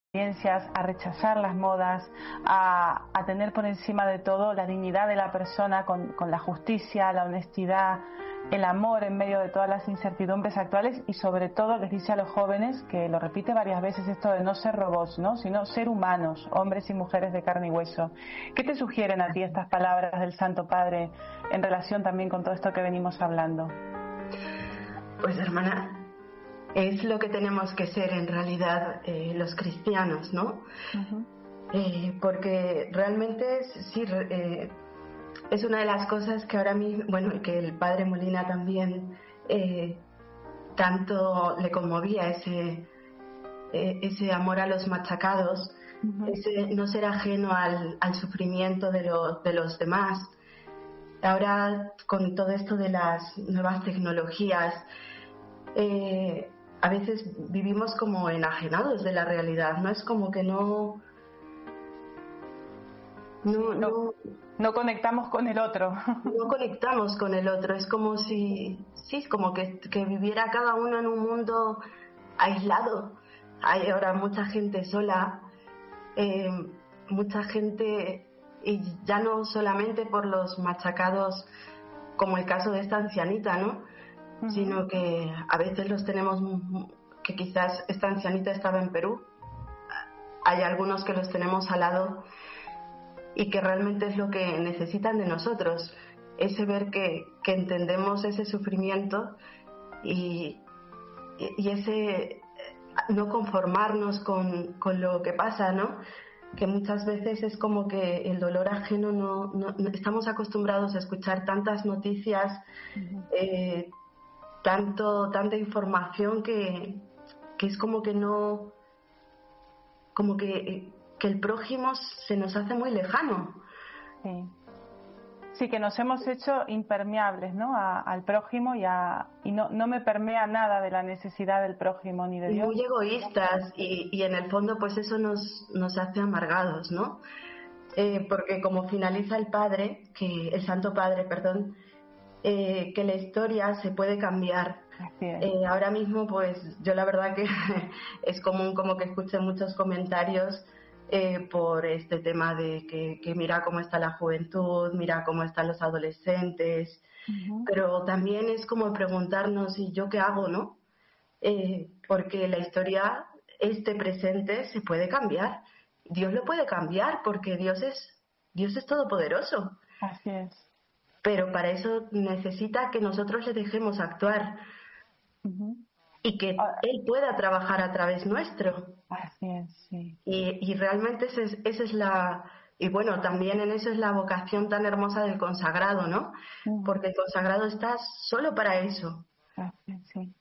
experiencias, a rechazar las modas, a tener por encima de todo la dignidad de la persona con la justicia, la honestidad, el amor en medio de todas las incertidumbres actuales, y sobre todo les dice a los jóvenes, que lo repite varias veces, esto de no ser robots, ¿no?, sino ser humanos, hombres y mujeres de carne y hueso. ¿Qué te sugieren a ti estas palabras del Santo Padre en relación también con todo esto que venimos hablando? Pues, hermana, es lo que tenemos que ser en realidad los cristianos, ¿no? Uh-huh. Porque realmente sí, es una de las cosas que ahora mismo, bueno, que el padre Molina también tanto le conmovía, ese amor a los machacados, uh-huh, ese no ser ajeno al sufrimiento de los demás. Ahora, con todo esto de las nuevas tecnologías, a veces vivimos como enajenados de la realidad, ¿no? Es como que no conectamos con el otro. No conectamos con el otro, es como si, sí, como que viviera cada uno en un mundo aislado. Hay ahora mucha gente sola, mucha gente, y ya no solamente por los machacados, como el caso de esta ancianita, ¿no? Uh-huh. Sino que a veces los tenemos, que quizás esta ancianita estaba en Perú, hay algunos que los tenemos al lado y que realmente es lo que necesitan de nosotros, ese ver que entendemos ese sufrimiento y ese no conformarnos con lo que pasa, ¿no? Que muchas veces es como que el dolor ajeno no estamos acostumbrados a escuchar tantas noticias, uh-huh, tanta información que es como que no, como que el prójimo se nos hace muy lejano. Sí, que nos hemos hecho impermeables, ¿no?, al prójimo y no me permea nada de la necesidad del prójimo ni de Dios. Muy egoístas y en el fondo pues eso nos hace amargados, ¿no? Porque como finaliza el Santo Padre, perdón, que la historia se puede cambiar. Ahora mismo pues yo la verdad que es común como que escuche muchos comentarios por este tema de que mira cómo está la juventud, mira cómo están los adolescentes, uh-huh, pero también es como preguntarnos, ¿y yo qué hago, no? Porque la historia, este presente, se puede cambiar. Dios lo puede cambiar porque Dios es todopoderoso. Así es. Pero para eso necesita que nosotros le dejemos actuar, uh-huh, y que Él pueda trabajar a través nuestro. Así es, sí. Y realmente esa es la... Y bueno, también en eso es la vocación tan hermosa del consagrado, ¿no? Uh-huh. Porque el consagrado está solo para eso. Así es, sí.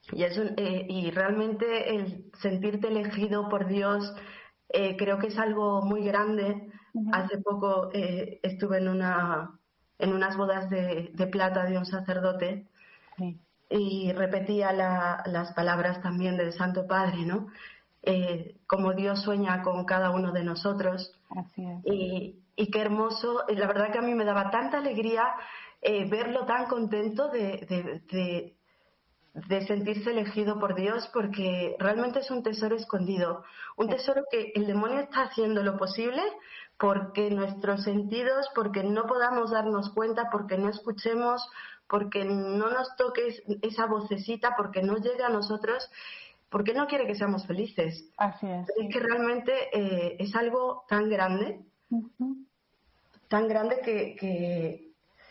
Y realmente el sentirte elegido por Dios creo que es algo muy grande. Uh-huh. Hace poco estuve en unas bodas de plata de un sacerdote, sí, y repetía las palabras también del Santo Padre, ¿no? Como Dios sueña con cada uno de nosotros. Así es. Y qué hermoso, la verdad que a mí me daba tanta alegría verlo tan contento de sentirse elegido por Dios, porque realmente es un tesoro escondido, un tesoro que el demonio está haciendo lo posible porque nuestros sentidos, porque no podamos darnos cuenta, porque no escuchemos, porque no nos toque esa vocecita, porque no llegue a nosotros, porque no quiere que seamos felices. Así es. Es que realmente es algo tan grande, uh-huh, tan grande que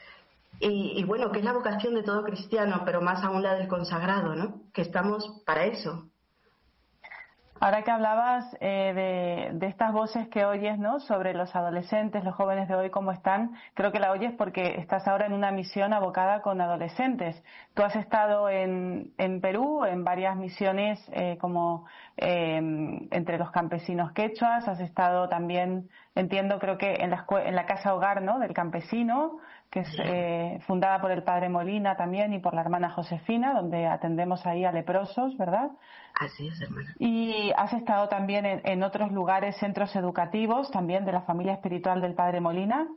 y bueno, que es la vocación de todo cristiano, pero más aún la del consagrado, ¿no? Que estamos para eso. Ahora que hablabas de estas voces que oyes, ¿no?, sobre los adolescentes, los jóvenes de hoy, cómo están, creo que la oyes porque estás ahora en una misión abocada con adolescentes. Tú has estado en Perú, en varias misiones como entre los campesinos quechuas, has estado también, entiendo, creo que en la casa hogar, ¿no?, del campesino, que es fundada por el padre Molina también y por la hermana Josefina, donde atendemos ahí a leprosos, ¿verdad? Así es, hermana. Y has estado también en otros lugares, centros educativos, también de la familia espiritual del padre Molina.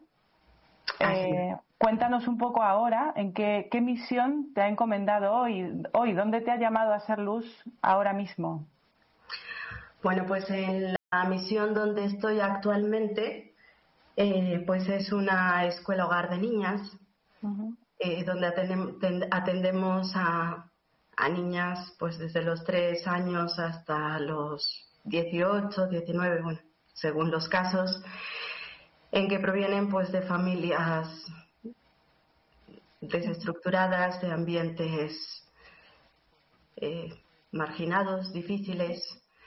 Cuéntanos un poco ahora en qué misión te ha encomendado hoy, ¿dónde te ha llamado a hacer luz ahora mismo? Bueno, pues La misión donde estoy actualmente, pues es una escuela hogar de niñas, donde atendemos a niñas pues desde los 3 años hasta los 18, 19, bueno, según los casos, en que provienen pues de familias desestructuradas, de ambientes marginados, difíciles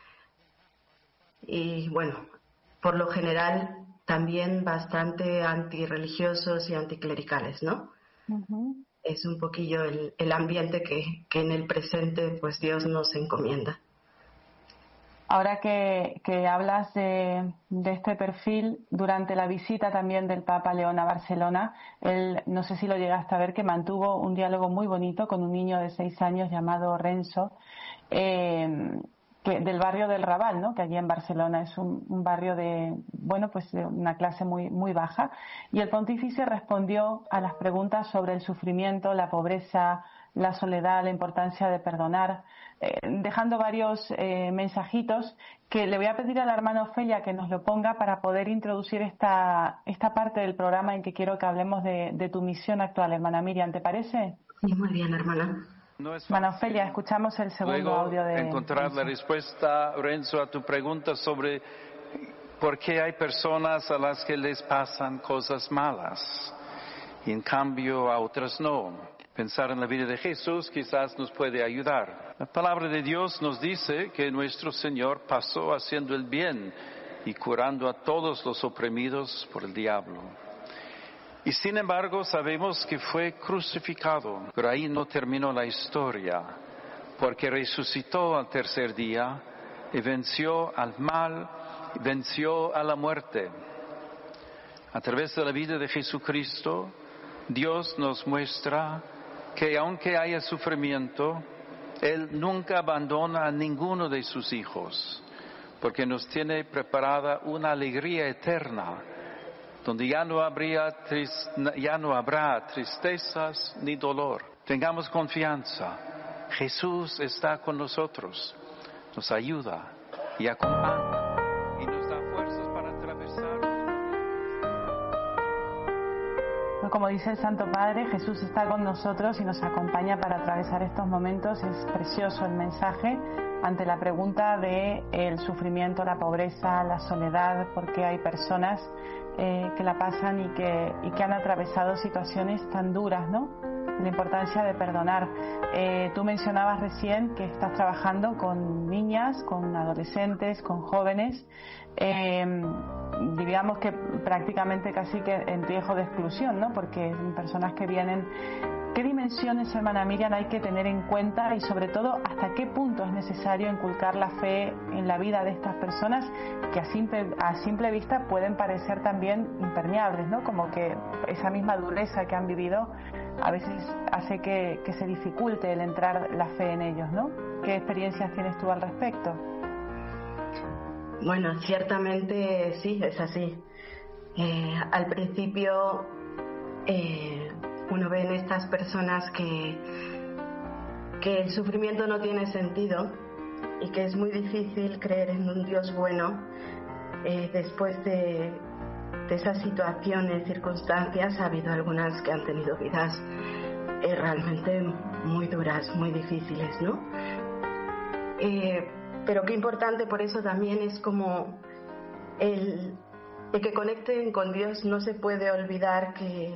y bueno, por lo general también bastante antirreligiosos y anticlericales, ¿no? Es un poquillo el ambiente que en el presente pues Dios nos encomienda. Ahora que hablas de este perfil, durante la visita también del Papa León a Barcelona, él, no sé si lo llegaste a ver, que mantuvo un diálogo muy bonito con un niño de 6 años llamado Renzo, del barrio del Raval, ¿no? Que allí en Barcelona es un barrio de, bueno, pues de una clase muy, muy baja. Y el pontífice respondió a las preguntas sobre el sufrimiento, la pobreza, la soledad, la importancia de perdonar, dejando varios mensajitos que le voy a pedir a la hermana Ofelia que nos lo ponga para poder introducir esta parte del programa en que quiero que hablemos de tu misión actual, hermana Miriam, ¿te parece? Sí, muy bien, hermana. No es hermana Ofelia, escuchamos el segundo audio de encontrar Renzo. La respuesta, Renzo, a tu pregunta sobre por qué hay personas a las que les pasan cosas malas y en cambio a otras no. Pensar en la vida de Jesús quizás nos puede ayudar. La palabra de Dios nos dice que nuestro Señor pasó haciendo el bien y curando a todos los oprimidos por el diablo. Y sin embargo sabemos que fue crucificado, pero ahí no terminó la historia, porque resucitó al tercer día y venció al mal, venció a la muerte. A través de la vida de Jesucristo, Dios nos muestra que aunque haya sufrimiento, Él nunca abandona a ninguno de sus hijos, porque nos tiene preparada una alegría eterna, donde ya no habrá tristezas ni dolor. Tengamos confianza, Jesús está con nosotros, nos ayuda y acompaña y nos da fuerzas para atravesar. Como dice el Santo Padre, Jesús está con nosotros y nos acompaña para atravesar estos momentos. Es precioso el mensaje ante la pregunta de el sufrimiento, la pobreza, la soledad, porque hay personas que la pasan y que han atravesado situaciones tan duras, ¿no? La importancia de perdonar. Tú mencionabas recién que estás trabajando con niñas, con adolescentes, con jóvenes, diríamos que prácticamente casi que en riesgo de exclusión, ¿no? Porque son personas que vienen. ¿Qué dimensiones, hermana Miriam, hay que tener en cuenta y sobre todo hasta qué punto es necesario inculcar la fe en la vida de estas personas que a simple vista pueden parecer también impermeables, ¿no? Como que esa misma dureza que han vivido a veces hace que se dificulte el entrar la fe en ellos, ¿no? ¿Qué experiencias tienes tú al respecto? Bueno, ciertamente sí, es así. Al principio uno ve en estas personas que el sufrimiento no tiene sentido y que es muy difícil creer en un Dios bueno después de esas situaciones, circunstancias. Ha habido algunas que han tenido vidas realmente muy duras, muy difíciles, ¿no? Pero qué importante por eso también es como el que conecten con Dios. No se puede olvidar que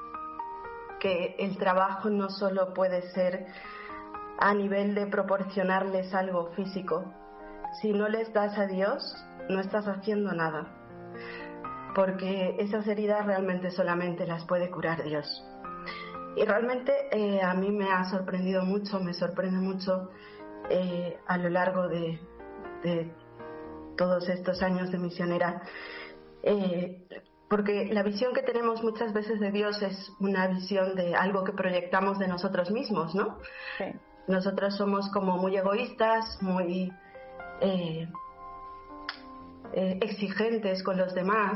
el trabajo no solo puede ser a nivel de proporcionarles algo físico. Si no les das a Dios, no estás haciendo nada, porque esas heridas realmente solamente las puede curar Dios. Y realmente a mí me ha sorprendido mucho, me sorprende mucho a lo largo de todos estos años de misionera, porque la visión que tenemos muchas veces de Dios es una visión de algo que proyectamos de nosotros mismos, ¿no? Sí. Nosotros somos como muy egoístas, muy exigentes con los demás,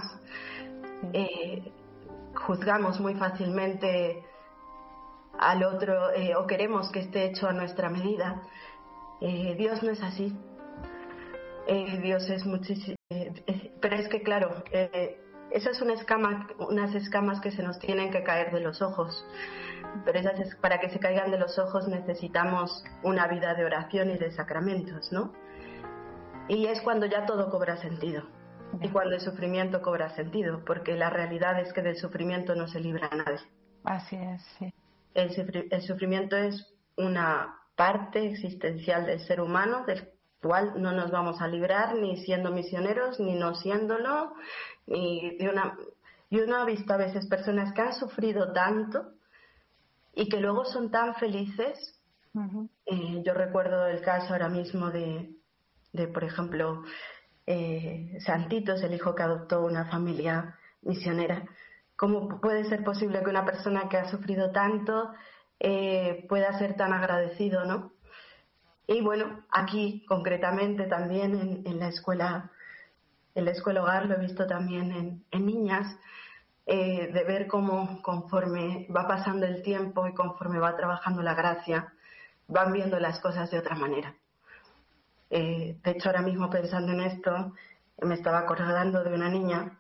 juzgamos muy fácilmente al otro o queremos que esté hecho a nuestra medida. Dios no es así. Dios es muchísimo, pero es que claro, esa es unas escamas que se nos tienen que caer de los ojos, pero para que se caigan de los ojos necesitamos una vida de oración y de sacramentos, ¿no? Y es cuando ya todo cobra sentido, y cuando el sufrimiento cobra sentido, porque la realidad es que del sufrimiento no se libra nadie. Así es, sí. El sufrimiento es una parte existencial del ser humano, del cual no nos vamos a librar ni siendo misioneros, ni no siéndolo, ni de una... Y uno ha visto a veces personas que han sufrido tanto y que luego son tan felices. Uh-huh. Yo recuerdo el caso ahora mismo de por ejemplo, Santitos, el hijo que adoptó una familia misionera. ¿Cómo puede ser posible que una persona que ha sufrido tanto pueda ser tan agradecido, ¿no? Y bueno, aquí concretamente también en la escuela hogar, lo he visto también en niñas, de ver cómo conforme va pasando el tiempo y conforme va trabajando la gracia, van viendo las cosas de otra manera. De hecho, ahora mismo pensando en esto, me estaba acordando de una niña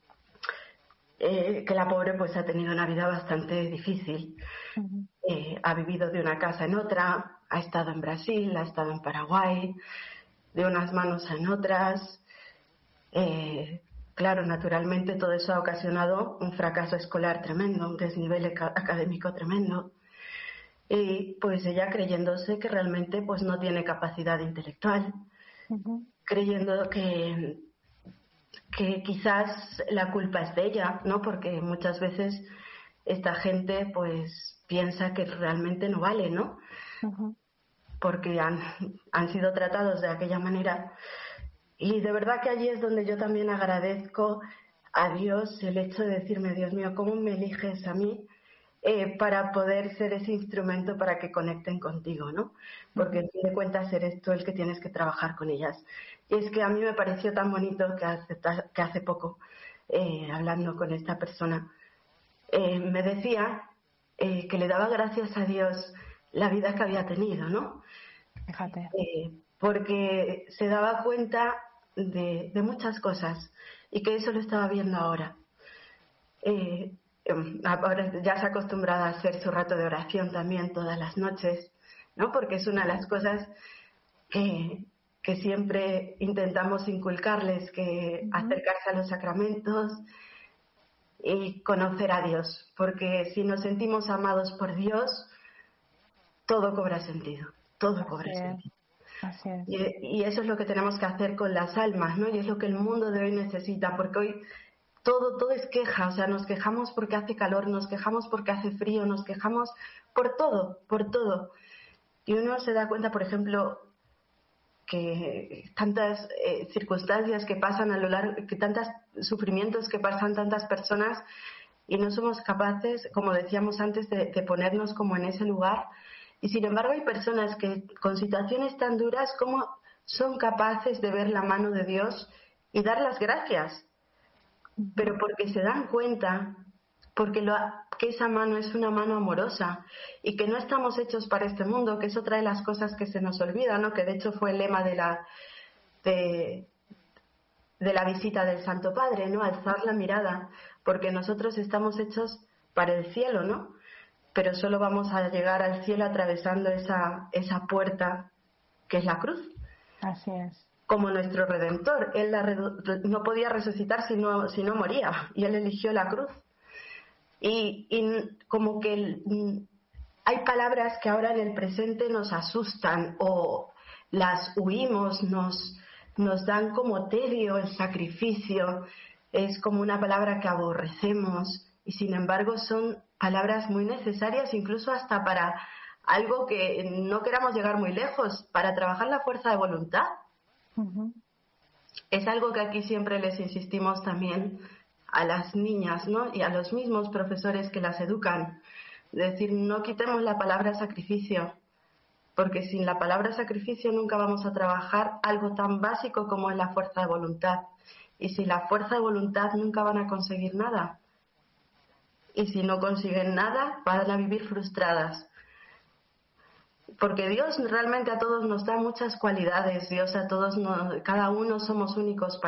que la pobre pues ha tenido una vida bastante difícil. Uh-huh. Ha vivido de una casa en otra, ha estado en Brasil, ha estado en Paraguay, de unas manos en otras. Claro, naturalmente todo eso ha ocasionado un fracaso escolar tremendo, un desnivel académico tremendo. Y pues ella creyéndose que realmente pues no tiene capacidad intelectual, uh-huh. Creyendo que quizás la culpa es de ella, ¿no? Porque muchas veces esta gente pues piensa que realmente no vale, ¿no? Uh-huh. Porque han sido tratados de aquella manera. Y de verdad que allí es donde yo también agradezco a Dios el hecho de decirme, Dios mío, ¿cómo me eliges a mí para poder ser ese instrumento para que conecten contigo, ¿no? Porque en fin de cuentas eres tú el que tienes que trabajar con ellas. Y es que a mí me pareció tan bonito que hace poco, hablando con esta persona, me decía que le daba gracias a Dios la vida que había tenido, ¿no? Fíjate. Porque se daba cuenta de muchas cosas y que eso lo estaba viendo ahora. Ahora ya se ha acostumbrado a hacer su rato de oración también todas las noches, ¿no? Porque es una de las cosas que siempre intentamos inculcarles, que acercarse a los sacramentos y conocer a Dios, porque si nos sentimos amados por Dios, todo cobra sentido, todo cobra sentido. Así es. Y eso es lo que tenemos que hacer con las almas, ¿no? Y es lo que el mundo de hoy necesita, porque hoy todo es queja, o sea, nos quejamos porque hace calor, nos quejamos porque hace frío, nos quejamos por todo. Y uno se da cuenta, por ejemplo, que tantas circunstancias que pasan a lo largo, que tantos sufrimientos que pasan tantas personas y no somos capaces, como decíamos antes, de ponernos como en ese lugar. Y sin embargo hay personas que con situaciones tan duras como son capaces de ver la mano de Dios y dar las gracias. Pero porque se dan cuenta, porque que esa mano es una mano amorosa y que no estamos hechos para este mundo, que es otra de las cosas que se nos olvida, ¿no? Que de hecho fue el lema de la visita del Santo Padre, ¿no? Alzar la mirada, porque nosotros estamos hechos para el cielo, ¿no? Pero solo vamos a llegar al cielo atravesando esa puerta que es la cruz. Así es. Como nuestro Redentor. Él no podía resucitar si no moría, y Él eligió la cruz. Y como que hay palabras que ahora en el presente nos asustan o las huimos, nos dan como tedio el sacrificio, es como una palabra que aborrecemos, y sin embargo son palabras muy necesarias, incluso hasta para algo que no queramos llegar muy lejos, para trabajar la fuerza de voluntad. Uh-huh. Es algo que aquí siempre les insistimos también a las niñas, ¿no? Y a los mismos profesores que las educan. Es decir, no quitemos la palabra sacrificio, porque sin la palabra sacrificio nunca vamos a trabajar algo tan básico como es la fuerza de voluntad. Y sin la fuerza de voluntad nunca van a conseguir nada. Y si no consiguen nada, van a vivir frustradas. porque Dios realmente a todos nos da muchas cualidades. Dios a todos, cada uno somos únicos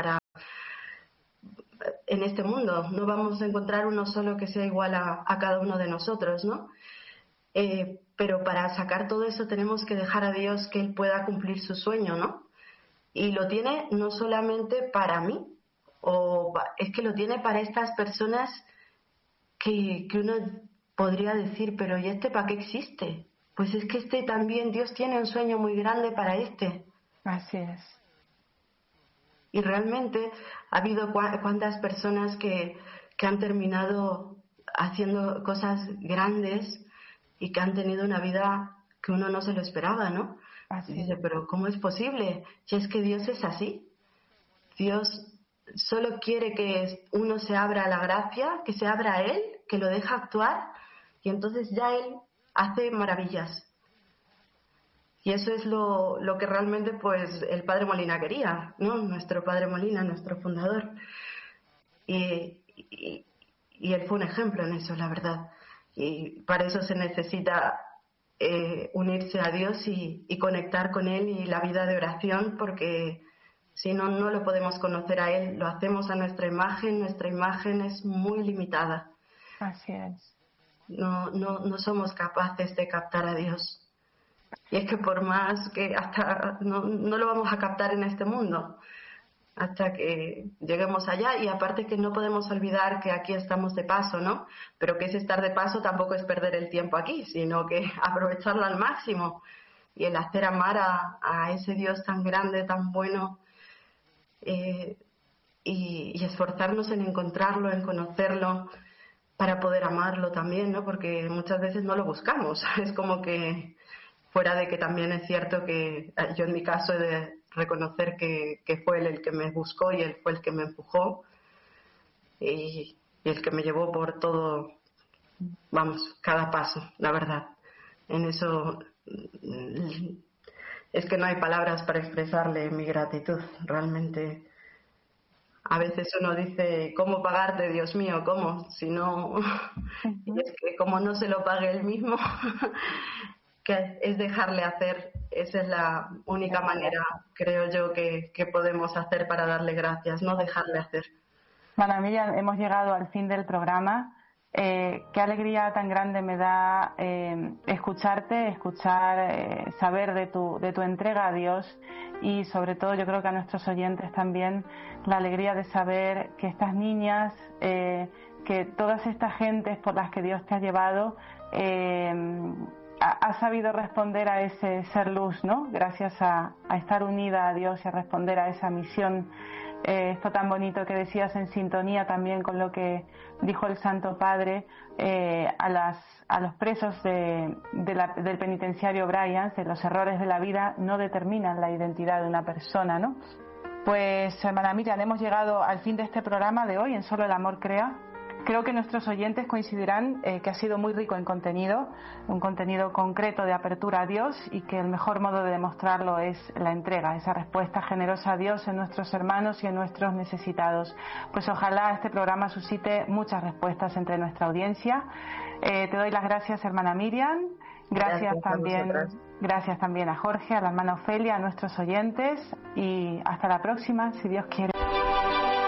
en este mundo. No vamos a encontrar uno solo que sea igual a cada uno de nosotros, ¿no? Pero para sacar todo eso tenemos que dejar a Dios que Él pueda cumplir su sueño, ¿no? Y lo tiene no solamente para mí, es que lo tiene para estas personas que uno podría decir, pero ¿y este para qué existe? Pues es que también, Dios tiene un sueño muy grande para este. Así es. Y realmente ha habido cuántas personas que han terminado haciendo cosas grandes y que han tenido una vida que uno no se lo esperaba, ¿no? Así Dice, es. pero ¿cómo es posible? Si es que Dios es así. Dios solo quiere que uno se abra a la gracia, que se abra a Él, que lo deja actuar, y entonces ya Él hace maravillas. Y eso es lo que realmente pues el Padre Molina quería, ¿no? Nuestro Padre Molina, nuestro fundador. Y Él fue un ejemplo en eso, la verdad. Y para eso se necesita unirse a Dios y conectar con Él y la vida de oración, porque si no, no lo podemos conocer a Él. Lo hacemos a nuestra imagen es muy limitada. Así es. No somos capaces de captar a Dios. Y es que por más que hasta no lo vamos a captar en este mundo hasta que lleguemos allá, y aparte que no podemos olvidar que aquí estamos de paso, ¿no? Pero que ese estar de paso tampoco es perder el tiempo aquí, sino que aprovecharlo al máximo y el hacer amar a ese Dios tan grande, tan bueno, y esforzarnos en encontrarlo, en conocerlo, para poder amarlo también, ¿no? Porque muchas veces no lo buscamos. Es como que, fuera de que también es cierto que yo en mi caso he de reconocer que fue él el que me buscó y él fue el que me empujó y el que me llevó por todo, vamos, cada paso, la verdad. En eso es que no hay palabras para expresarle mi gratitud. Realmente a veces uno dice, ¿cómo pagarte, Dios mío? ¿Cómo? Si no, y es que como no se lo pague él mismo, que es dejarle hacer. Esa es la única manera, creo yo, que podemos hacer para darle gracias, no dejarle hacer. Bueno, Miriam, hemos llegado al fin del programa. Qué alegría tan grande me da escucharte, saber de tu entrega a Dios, y sobre todo yo creo que a nuestros oyentes también la alegría de saber que estas niñas, que todas estas gentes por las que Dios te ha llevado, ha sabido responder a ese ser luz, ¿no? Gracias a estar unida a Dios y a responder a esa misión. Esto tan bonito que decías, en sintonía también con lo que dijo el Santo Padre a los presos del penitenciario Bryans, de los errores de la vida no determinan la identidad de una persona, ¿no? Pues, hermana Miriam, hemos llegado al fin de este programa de hoy en Solo el Amor Crea. Creo que nuestros oyentes coincidirán que ha sido muy rico en contenido, un contenido concreto de apertura a Dios, y que el mejor modo de demostrarlo es la entrega, esa respuesta generosa a Dios en nuestros hermanos y en nuestros necesitados. Pues ojalá este programa suscite muchas respuestas entre nuestra audiencia. Te doy las gracias, hermana Miriam. Gracias también a Jorge, a la hermana Ofelia, a nuestros oyentes, y hasta la próxima, si Dios quiere.